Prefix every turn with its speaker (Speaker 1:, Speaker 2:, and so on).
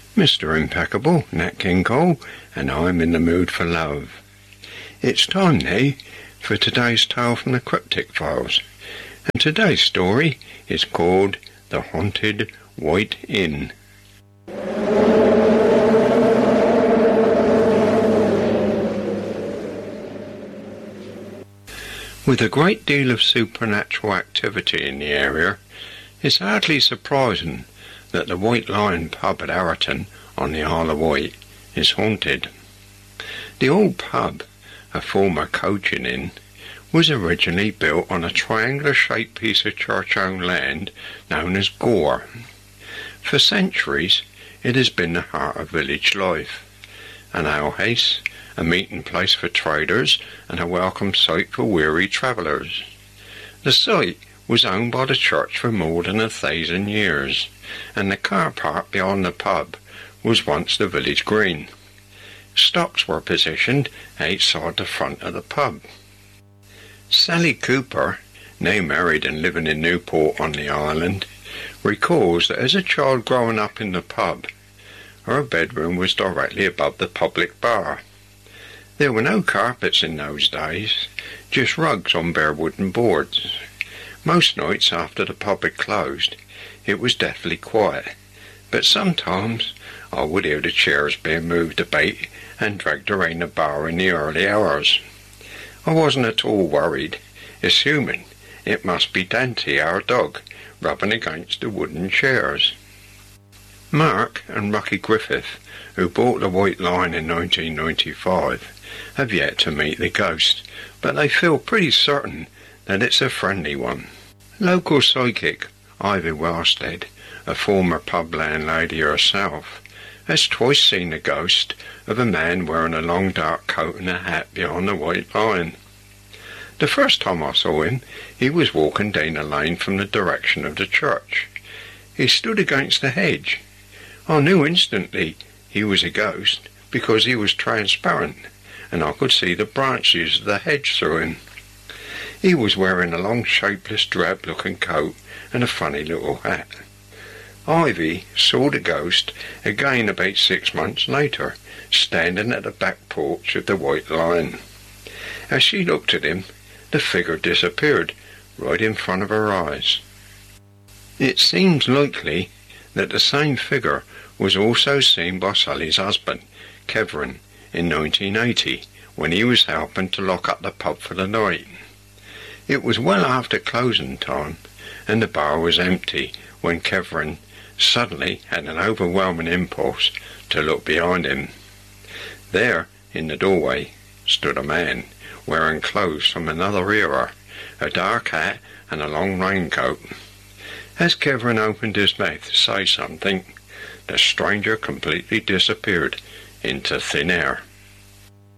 Speaker 1: Mr. Impeccable, Nat King Cole, and I'm in the mood for love. It's time now for today's tale from the Cryptic Files, and today's story is called The Haunted White Inn. With a great deal of supernatural activity in the area, it's hardly surprising that the White Lion pub at Arreton on the Isle of Wight is haunted. The old pub, a former coaching inn, was originally built on a triangular-shaped piece of church-owned land known as Gore. For centuries it has been the heart of village life, an alehouse, a meeting place for traders and a welcome sight for weary travellers. The site was owned by the church for more than 1,000 years, and the car park beyond the pub was once the village green. Stocks were positioned outside the front of the pub. Sally Cooper, now married and living in Newport on the island, recalls that as a child growing up in the pub, her bedroom was directly above the public bar. There were no carpets in those days, just rugs on bare wooden boards. Most nights after the pub had closed, it was deathly quiet, but sometimes I would hear the chairs being moved about and dragged around the bar in the early hours. I wasn't at all worried, assuming it must be Dante, our dog, rubbing against the wooden chairs. Mark and Rocky Griffith, who bought the White Lion in 1995, have yet to meet the ghost, but they feel pretty certain that it's a friendly one. Local psychic Ivy Wellstead, a former pub landlady herself, has twice seen the ghost of a man wearing a long dark coat and a hat behind the White Lion. The first time I saw him, he was walking down a lane from the direction of the church. He stood against the hedge. I knew instantly he was a ghost because he was transparent, and I could see the branches of the hedge through him. He was wearing a long shapeless drab-looking coat and a funny little hat. Ivy saw the ghost again about 6 months later, standing at the back porch of the White Lion. As she looked at him, the figure disappeared right in front of her eyes. It seems likely that the same figure was also seen by Sally's husband, Kevin, in 1980, when he was helping to lock up the pub for the night. It was well after closing time, and the bar was empty when Kevin suddenly had an overwhelming impulse to look behind him. There, in the doorway, stood a man, wearing clothes from another era, a dark hat and a long raincoat. As Kevin opened his mouth to say something, the stranger completely disappeared into thin air.